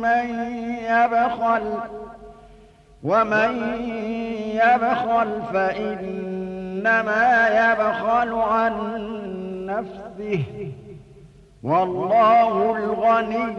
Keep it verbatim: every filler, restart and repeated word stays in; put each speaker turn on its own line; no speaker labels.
من يبخل ومن يبخل فإنما يبخل عن نفسه والله الغني